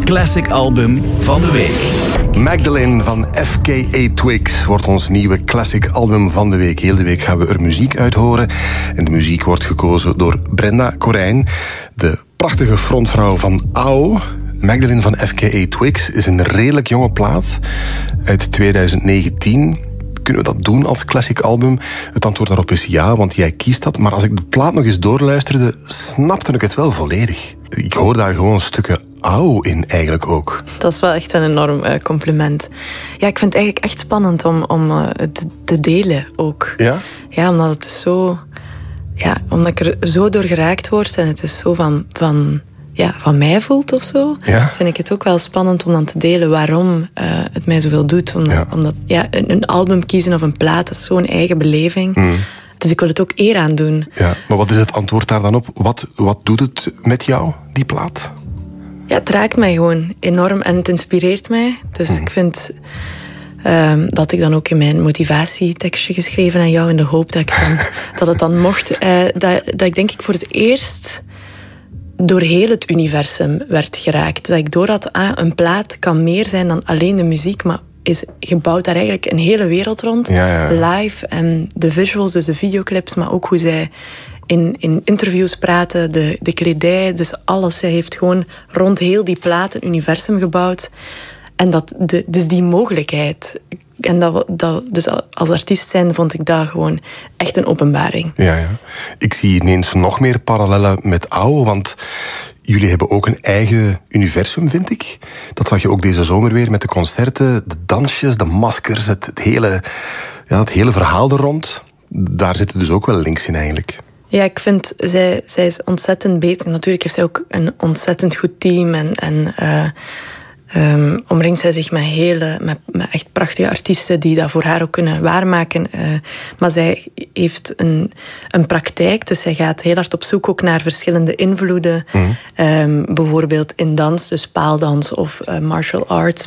Classic Album van de Week. Magdalene van FKA Twigs wordt ons nieuwe Classic Album van de Week. Heel de week gaan we er muziek uit horen. En de muziek wordt gekozen door Brenda Korijn, de prachtige frontvrouw van AO. Magdalene van FKA Twigs is een redelijk jonge plaat uit 2019. Kunnen we dat doen als classic album? Het antwoord daarop is ja, want jij kiest dat. Maar als ik de plaat nog eens doorluisterde, snapte ik het wel volledig. Ik hoor daar gewoon stukken AO in eigenlijk ook. Dat is wel echt een enorm compliment. Ja, ik vind het eigenlijk echt spannend om het te delen ook. Ja? Ja, omdat het zo... Ja, omdat ik er zo door geraakt word en het is zo van mij voelt of zo, ja. Vind ik het ook wel spannend om dan te delen waarom het mij zoveel doet. Omdat een album kiezen of een plaat, dat is zo'n eigen beleving. Dus ik wil het ook eer aan doen. Ja, maar wat is het antwoord daar dan op? Wat doet het met jou, die plaat? Ja, het raakt mij gewoon enorm en het inspireert mij. Dus ik vind dat ik dan ook in mijn motivatietekstje geschreven aan jou in de hoop dat het dan mocht. Dat ik denk ik voor het eerst door heel het universum werd geraakt. Dat ik door had, een plaat kan meer zijn dan alleen de muziek, maar is gebouwd daar eigenlijk een hele wereld rond. Ja. Live en de visuals, dus de videoclips, maar ook hoe zij in interviews praten, de kledij, dus alles. Zij heeft gewoon rond heel die plaat een universum gebouwd. En dus die mogelijkheid. En dus als artiest zijn vond ik dat gewoon echt een openbaring. Ja. Ik zie ineens nog meer parallellen met AO, want jullie hebben ook een eigen universum, vind ik. Dat zag je ook deze zomer weer met de concerten, de dansjes, de maskers, het hele verhaal er rond. Daar zitten dus ook wel links in eigenlijk. Ja, ik vind, zij is ontzettend bezig. Natuurlijk heeft zij ook een ontzettend goed team en omringt zij zich met echt prachtige artiesten die dat voor haar ook kunnen waarmaken. Maar zij heeft een praktijk, dus zij gaat heel hard op zoek ook naar verschillende invloeden. Bijvoorbeeld in dans, dus paaldans of martial arts.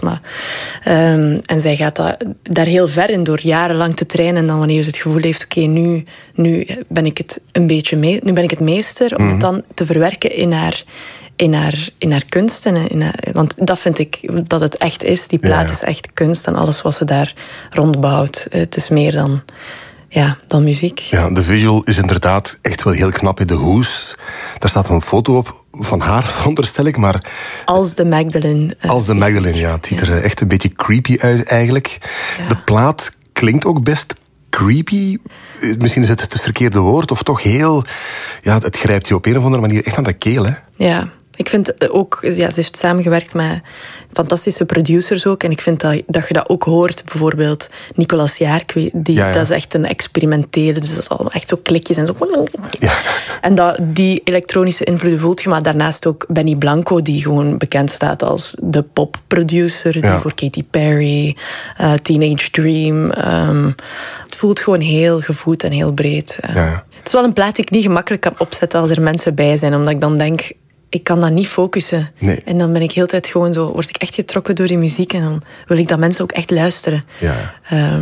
En zij gaat daar heel ver in door jarenlang te trainen. En dan wanneer ze het gevoel heeft, oké, nu ben ik het een beetje nu ben ik het meester, om het dan te verwerken in haar kunst. Want dat vind ik dat het echt is. Die plaat is echt kunst en alles wat ze daar rondbouwt. Het is meer dan muziek. Ja, de visual is inderdaad echt wel heel knap in de hoes. Daar staat een foto op van haar, veronderstel ik, maar... Als de Magdalene. Als de Magdalene, ja. Het ziet er echt een beetje creepy uit eigenlijk. Ja. De plaat klinkt ook best creepy. Misschien is het verkeerde woord, of toch heel... Ja, het grijpt je op een of andere manier echt aan de keel, hè? Ja. Ik vind ook, ze heeft samengewerkt met fantastische producers ook. En ik vind dat je dat ook hoort. Bijvoorbeeld Nicolas Jaark, dat is echt een experimentele. Dus dat is allemaal echt zo klikjes en zo. Ja. En die elektronische invloeden voelt je. Maar daarnaast ook Benny Blanco, die gewoon bekend staat als de popproducer. Die voor Katy Perry, Teenage Dream. Het voelt gewoon heel gevoed en heel breed. Ja. Het is wel een plaat die ik niet gemakkelijk kan opzetten als er mensen bij zijn. Omdat ik dan denk... Ik kan dat niet focussen. Nee. En dan ben ik heel tijd gewoon zo... Word ik echt getrokken door die muziek. En dan wil ik dat mensen ook echt luisteren. Ja.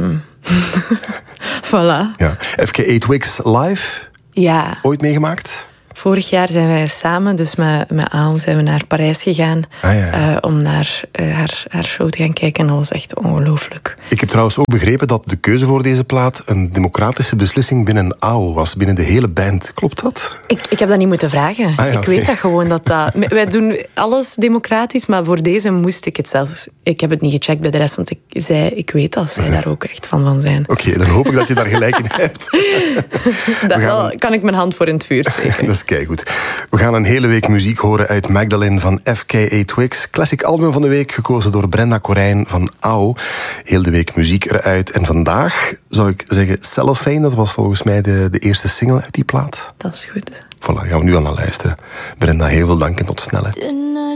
Voilà. Ja. FKA Twigs live? Ja. Ooit meegemaakt? Vorig jaar zijn wij samen, dus met Aon, zijn we naar Parijs gegaan. Om naar haar show te gaan kijken. En dat was echt ongelooflijk. Ik heb trouwens ook begrepen dat de keuze voor deze plaat een democratische beslissing binnen AO was. Binnen de hele band. Klopt dat? Ik heb dat niet moeten vragen. Ik weet dat gewoon. Wij doen alles democratisch, maar voor deze moest ik het zelf... Ik heb het niet gecheckt bij de rest, want ik weet dat zij daar ook echt van zijn. Oké, dan hoop ik dat je daar gelijk in hebt. Daar kan ik mijn hand voor in het vuur steken. Dat is keigoed. We gaan een hele week muziek horen uit Magdalene van FKA Twigs. Classic album van de week, gekozen door Brenda Korijn van AO. Heel de week muziek eruit. En vandaag zou ik zeggen Cellophane. Dat was volgens mij de eerste single uit die plaat. Dat is goed. Voilà, gaan we nu aan luisteren. Brenda, heel veel dank en tot snel.